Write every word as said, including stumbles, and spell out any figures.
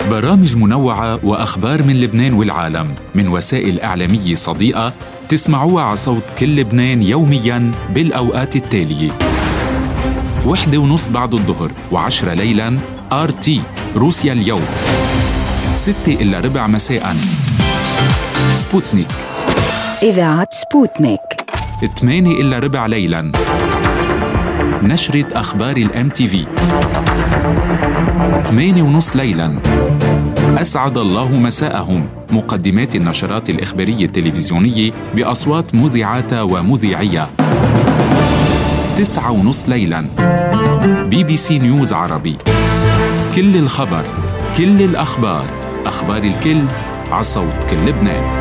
برامج منوعة وأخبار من لبنان والعالم من وسائل إعلامية صديقة تسمعوها على صوت كل لبنان يومياً بالأوقات التالية: وحدة ونص بعد الظهر وعشرة ليلاً آر تي روسيا اليوم، ستة إلا ربع مساءً سبوتنيك إذاعة سبوتنيك، ثمانية إلا ربع ليلاً نشرة أخبار الام تي في، ثمانية ونص ليلاً أسعد الله مساءهم، مقدمات النشرات الإخبارية التلفزيونية بأصوات مذيعاتها ومذيعيها، تسعة ونص ليلاً بي بي سي نيوز عربي، كل الخبر، كل الأخبار، أخبار الكل، عصوت كل لبنان.